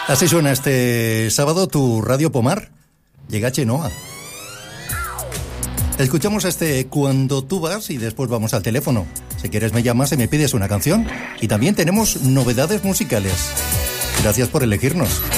Así suena este sábado tu Radio Pomar. Llega Chenoa. Escuchamos Cuando tú vas y después vamos al teléfono. Si quieres me llamas y me pides una canción. Y también tenemos novedades musicales. Gracias por elegirnos.